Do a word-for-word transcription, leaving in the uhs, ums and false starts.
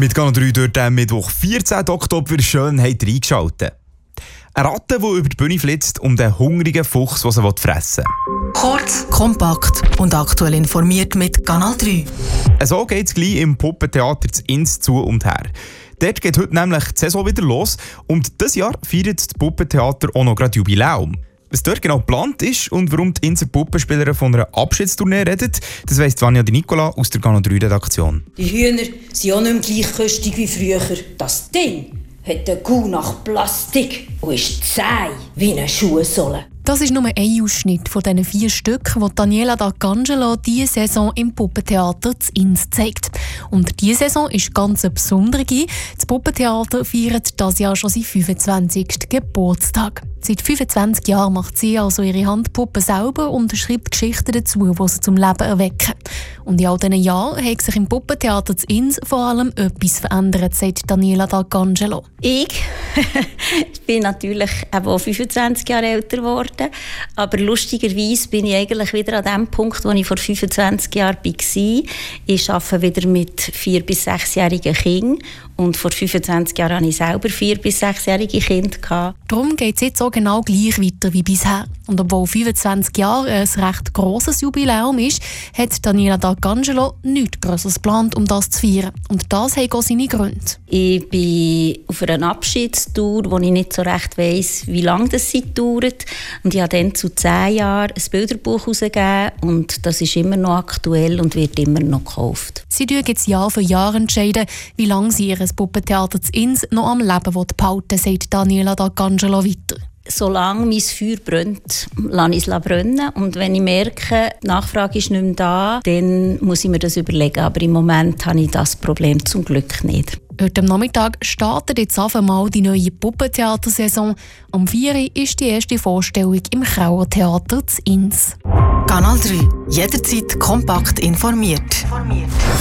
Mit Kanal drei durch den Mittwoch, vierzehnten Oktober, schön habt ihr eingeschaltet. Eine Ratte, die über die Bühne flitzt, um den hungrigen Fuchs, der sie fressen will. Kurz, kompakt und aktuell informiert mit Kanal drei. So geht es gleich im Puppentheater zu Ins zu und her. Dort geht heute nämlich die Saison wieder los und dieses Jahr feiert das Puppentheater auch noch gerade Jubiläum. Was dort genau geplant ist und warum die Inser Puppenspielerin von einer Abschiedstournee redet, das weiss Vanja Di Nicola aus der Kanal drei Redaktion. Die Hühner sind auch nicht mehr gleich köstig wie früher. Das Ding hat einen Gau nach Plastik und ist zäh wie eine Schuhsohle. Das ist nur ein Ausschnitt von diesen vier Stücken, die Daniela D'Arcangelo diese Saison im Puppentheater zu Ins zeigt. Und diese Saison ist ganz eine besondere. Das Puppentheater feiert dieses Jahr schon seinen fünfundzwanzigsten Geburtstag. Seit fünfundzwanzig Jahren macht sie also ihre Handpuppe selber und schreibt Geschichten dazu, die sie zum Leben erwecken. Und in all diesen Jahren hat sich im Puppentheater zu Ins vor allem etwas verändert, sagt Daniela D'Arcangelo. Ich bin natürlich auch fünfundzwanzig Jahre älter geworden. Aber lustigerweise bin ich eigentlich wieder an dem Punkt, wo ich vor fünfundzwanzig Jahren war. Ich arbeite wieder mit vier- bis sechsjährigen Kindern. Und vor fünfundzwanzig Jahren hatte ich selber vier- bis sechsjährige Kinder. Darum geht es jetzt auch genau gleich weiter wie bisher. Und obwohl fünfundzwanzig Jahre ein recht grosses Jubiläum ist, hat Daniela D'Arcangelo nichts Grosses geplant, um das zu feiern. Und das hat auch seine Gründe. Ich bin auf einer Abschiedstour, wo ich nicht so recht weiss, wie lange das dauert. Und ich habe dann zu zehn Jahren ein Bilderbuch herausgegeben. Und das ist immer noch aktuell und wird immer noch gekauft. Sie entscheiden jetzt Jahr für Jahr entscheiden, wie lange sie ihr Puppentheater zu Ins noch am Leben behalten will, sagt Daniela D'Arcangelo weiter. Solange mein Feuer brennt, lasse ich es brennen. Und wenn ich merke, die Nachfrage ist nicht mehr da, dann muss ich mir das überlegen. Aber im Moment habe ich das Problem zum Glück nicht. Heute am Nachmittag startet jetzt auf einmal die neue Puppentheatersaison. Um vier Uhr ist die erste Vorstellung im Krauer Theater zu Ins. Kanal drei. Jederzeit kompakt informiert.